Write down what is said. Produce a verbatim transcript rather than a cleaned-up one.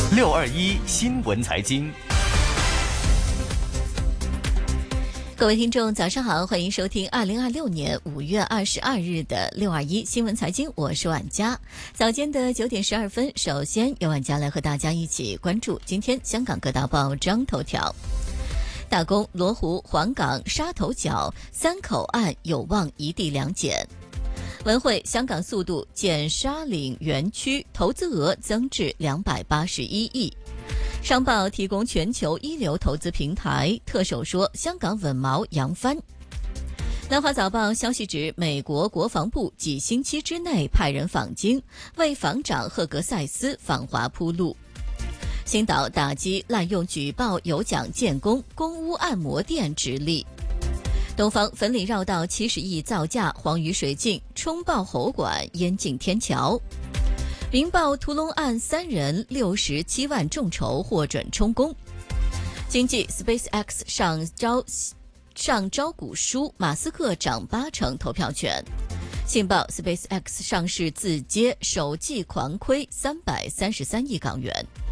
六二一新闻财经。 各位听众早上好，欢迎收听二零二六年五月二十二日的六二一新闻财经，我是婉佳。早间的九点十二分，首先由婉佳来和大家一起关注今天香港各大报章头条。大公、罗湖、黄港、沙头角三口岸有望一地两检。文汇，香港速度建沙岭园区，投资额增至两百八十一亿。商报提供全球一流投资平台，特首说香港稳锚扬帆。南华早报消息指，美国国防部几星期之内派人访京，为防长赫格塞斯访华铺路。星岛打击滥用举报有奖建功，公屋按摩店直立。东方粉岭绕道七十亿造价，黄鱼水尽，冲爆喉管，淹进天桥。明报屠龙案三人六十七万众筹获准充公。经济 SpaceX 上招上招股书，马斯克涨八成投票权。信报 SpaceX 上市自接首季狂亏三百三十三亿港元。